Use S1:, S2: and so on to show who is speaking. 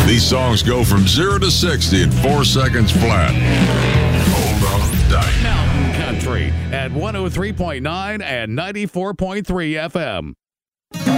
S1: These songs go from 0 to 60 in 4 seconds flat. Hold on tight.
S2: Mountain Country at 103.9 and 94.3 FM.